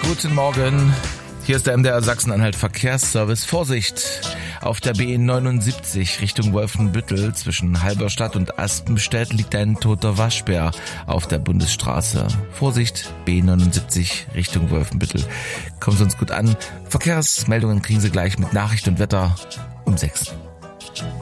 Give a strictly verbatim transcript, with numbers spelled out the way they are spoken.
Guten Morgen. Hier ist der M D R Sachsen-Anhalt Verkehrsservice. Vorsicht! Auf der B neunundsiebzig Richtung Wolfenbüttel zwischen Halberstadt und Aspenstedt liegt ein toter Waschbär auf der Bundesstraße. Vorsicht, B neunundsiebzig Richtung Wolfenbüttel. Kommen Sie uns gut an. Verkehrsmeldungen kriegen Sie gleich mit Nachricht und Wetter um sechs.